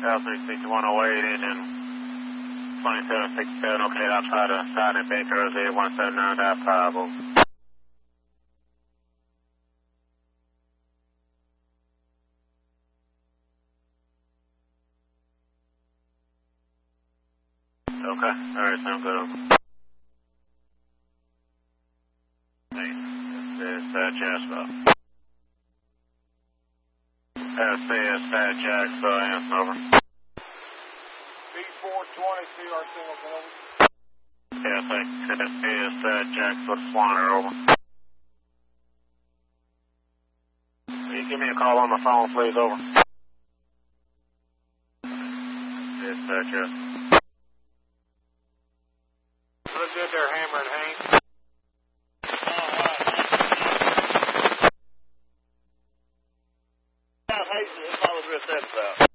L36108 and 2767, okay, outside of Silent Bay, Thursday, 179.5. Okay, alright, sounds good. Thanks. This is Jasper. Fat Jack, answer over. B420, CR Singleton, over. Yes, this is Fat Jack, Swanner, over. Will you give me a call on the phone, please, over? This is Jasper. Look good there, Hammer and Hank. Hey, what was this about?